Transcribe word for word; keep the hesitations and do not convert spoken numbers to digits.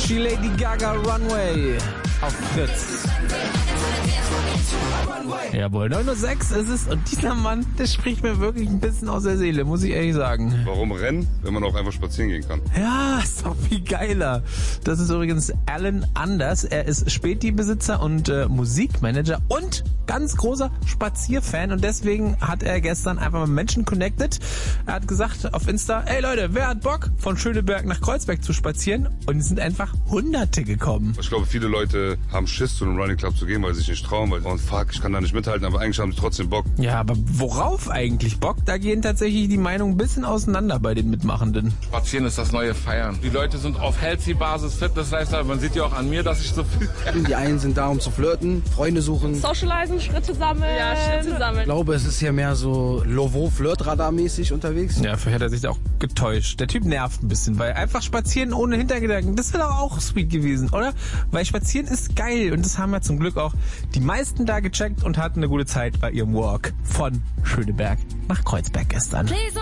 Avicii, Lady Gaga, Runway auf Fritz. Jawohl, neun Uhr sechs ist es und dieser Mann, der spricht mir wirklich ein bisschen aus der Seele, muss ich ehrlich sagen. Warum rennen, wenn man auch einfach spazieren gehen kann? Ja, ist doch viel geiler. Das ist übrigens Alan Anders. Er ist Späti-Besitzer und äh, Musikmanager und ganz großer Spazierfan und deswegen hat er gestern einfach mit Menschen connected. Er hat gesagt auf Insta, ey Leute, wer hat Bock von Schöneberg nach Kreuzberg zu spazieren? Und es sind einfach Hunderte gekommen. Ich glaube, viele Leute haben Schiss, zu einem Running Club zu gehen, weil sie sich nicht trauen, weil, oh fuck, ich kann da nicht mithalten, aber eigentlich haben sie trotzdem Bock. Ja, aber worauf eigentlich Bock? Da gehen tatsächlich die Meinungen ein bisschen auseinander bei den Mitmachenden. Spazieren ist das neue Feiern. Die Leute sind auf Healthy-Basis, Fitness-Lifestyle. Man sieht ja auch an mir, dass ich so viel... Die einen sind da, um zu flirten, Freunde suchen. Socializen, Schritte sammeln. Ja, Schritte sammeln. Ich glaube, es ist hier mehr so Lovo-Flirtradar-mäßig unterwegs. Ja, vielleicht hat er sich da auch getäuscht. Der Typ nervt ein bisschen, weil einfach spazieren ohne Hintergedanken, das wäre doch auch sweet gewesen, oder? Weil spazieren ist geil und das haben ja zum Glück auch die meisten da gecheckt und hatten eine gute Zeit bei ihrem Walk von Schöneberg nach Kreuzberg gestern.